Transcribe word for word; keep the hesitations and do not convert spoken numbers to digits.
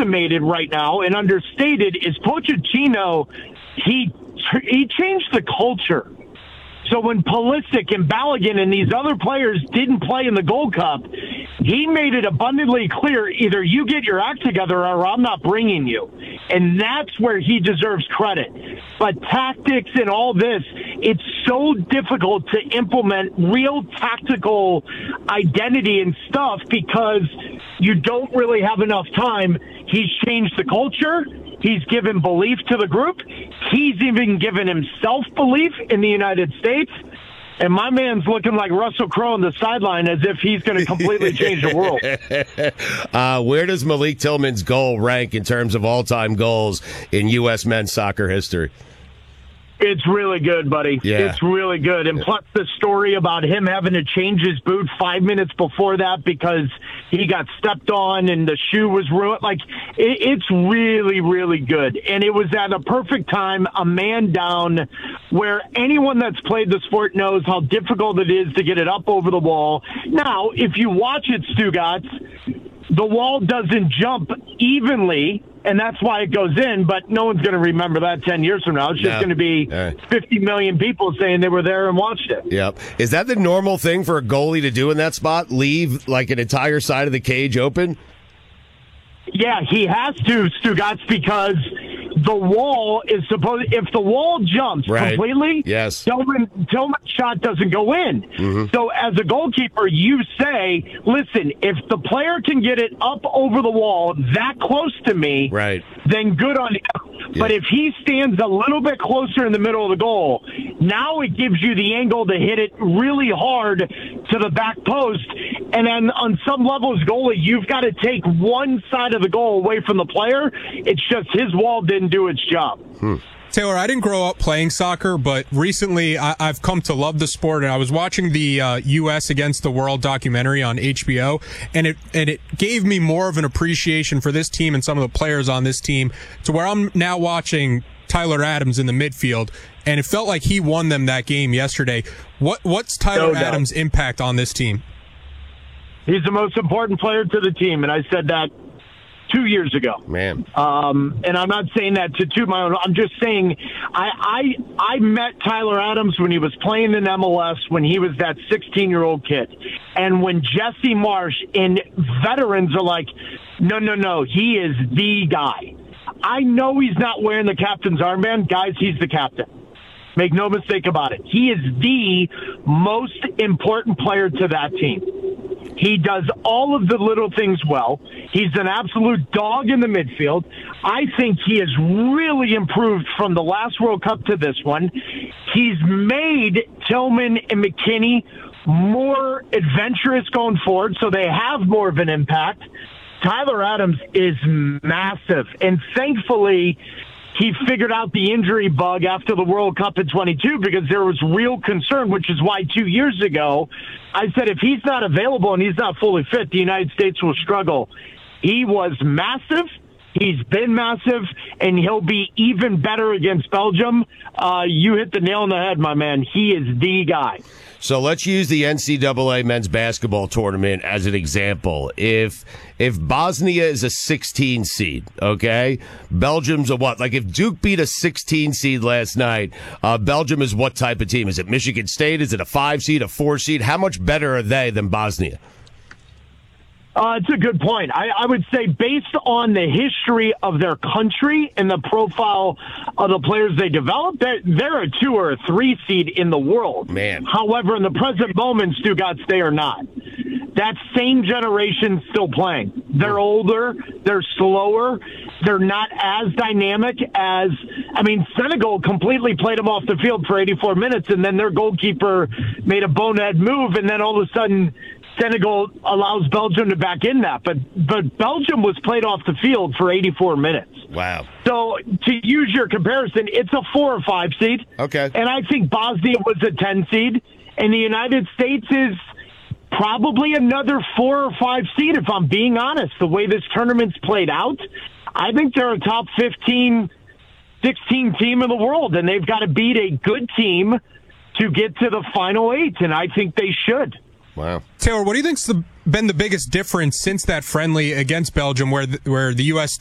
underestimated right now and understated is Pochettino. He he changed the culture. So when Pulisic and Balogun and these other players didn't play in the Gold Cup, he made it abundantly clear, either you get your act together or I'm not bringing you. And that's where he deserves credit. But tactics and all this, it's so difficult to implement real tactical identity and stuff because you don't really have enough time. He's changed the culture. He's given belief to the group. He's even given himself belief in the United States. And my man's looking like Russell Crowe on the sideline as if he's going to completely change the world. uh, where does Malik Tillman's goal rank in terms of all-time goals in U S men's soccer history? It's really good, buddy. Yeah. It's really good. And plus the story about him having to change his boot five minutes before that because he got stepped on and the shoe was ruined. Like, it, it's really, really good. And it was at a perfect time, a man down, where anyone that's played the sport knows how difficult it is to get it up over the wall. Now, if you watch it, Stugotz, the wall doesn't jump evenly, and that's why it goes in, but no one's going to remember that ten years from now. It's just no. going to be right. fifty million people saying they were there and watched it. Yep. Is that the normal thing for a goalie to do in that spot? Leave like an entire side of the cage open? Yeah, he has to, Stugotz, because the wall is supposed, if the wall jumps right. completely, yes. Tillman, Tillman's shot doesn't go in. Mm-hmm. So as a goalkeeper, you say, listen, if the player can get it up over the wall that close to me, right. then good on him. Yeah. But if he stands a little bit closer in the middle of the goal, now it gives you the angle to hit it really hard to the back post. And then on some levels, goalie, you've got to take one side of the goal away from the player. It's just his wall didn't do its job. Hmm. Taylor, I didn't grow up playing soccer, but recently I- I've come to love the sport, and I was watching the uh, U S Against the World documentary on H B O, and it and it gave me more of an appreciation for this team and some of the players on this team, to where I'm now watching Tyler Adams in the midfield, and it felt like he won them that game yesterday. What What's Tyler No doubt. Adams' impact on this team? He's the most important player to the team, and I said that two years ago. Man. Um, and I'm not saying that to toot my own. I'm just saying I, I I met Tyler Adams when he was playing in M L S, when he was that sixteen-year-old kid. And when Jesse Marsh and veterans are like, no, no, no, he is the guy. I know he's not wearing the captain's armband. Guys, he's the captain. Make no mistake about it. He is the most important player to that team. He does all of the little things well. He's an absolute dog in the midfield. I think he has really improved from the last World Cup to this one. He's made Tillman and McKinney more adventurous going forward, so they have more of an impact. Tyler Adams is massive, and thankfully he figured out the injury bug after the World Cup in twenty-two, because there was real concern, which is why two years ago I said if he's not available and he's not fully fit, the United States will struggle. He was massive. He's been massive, and he'll be even better against Belgium. Uh, you hit the nail on the head, my man. He is the guy. So let's use the N C double A men's basketball tournament as an example. If if Bosnia is a sixteen seed, okay, Belgium's a what? Like if Duke beat a sixteen seed last night, uh, Belgium is what type of team? Is it Michigan State? Is it a five seed, a four seed? How much better are they than Bosnia? Uh, it's a good point. I, I would say based on the history of their country and the profile of the players they developed, they're, they're a two or a three seed in the world. Man. However, in the present moment, Stugotz, they are not. That same generation still playing. They're older. They're slower. They're not as dynamic as, I mean, Senegal completely played them off the field for eighty-four minutes, and then their goalkeeper made a bonehead move, and then all of a sudden Senegal allows Belgium to back in that. But but Belgium was played off the field for eighty-four minutes. Wow. So to use your comparison, it's a four or five seed. Okay. And I think Bosnia was a ten seed, and the United States is probably another four or five seed, if I'm being honest. The way this tournament's played out, I think they're a top fifteen, sixteen team in the world, and they've got to beat a good team to get to the final eight, and I think they should. Wow. Taylor, what do you think's the, been the biggest difference since that friendly against Belgium, where the, where the U S